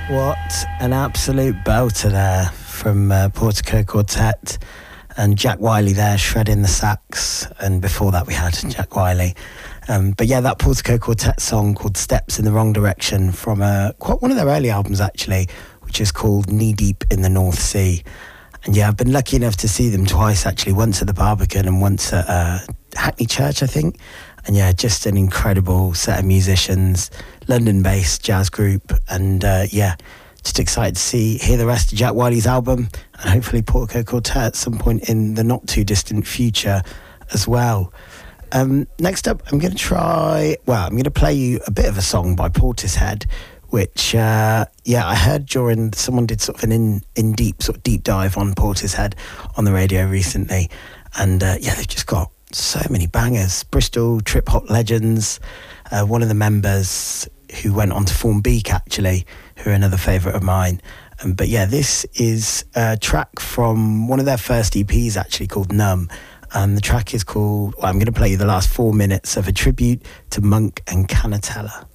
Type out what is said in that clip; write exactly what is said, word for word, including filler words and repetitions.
What an absolute belter there from uh, Portico Quartet, and Jack Wiley there shredding the sax, and before that we had Jack Wiley. Um, but yeah, that Portico Quartet song called Steps in the Wrong Direction from uh, quite one of their early albums actually, which is called Knee Deep in the North Sea. And yeah, I've been lucky enough to see them twice actually, once at the Barbican and once at uh, Hackney Church, I think. And yeah, just an incredible set of musicians, London-based jazz group, and uh, yeah, just excited to see hear the rest of Jack Wiley's album, and hopefully Portico Quartet at some point in the not too distant future as well. Um, next up, I'm going to try. Well, I'm going to play you a bit of a song by Portishead, which uh, yeah, I heard during someone did sort of an in in deep sort of deep dive on Portishead on the radio recently, and uh, yeah, they've just got so many bangers. Bristol trip hop legends, uh, one of the members who went on to form Beak actually, who are another favourite of mine. Um, but yeah, this is a track from one of their first E Ps actually called Numb, and the track is called, well, I'm going to play you the last four minutes of a tribute to Monk and Canatella.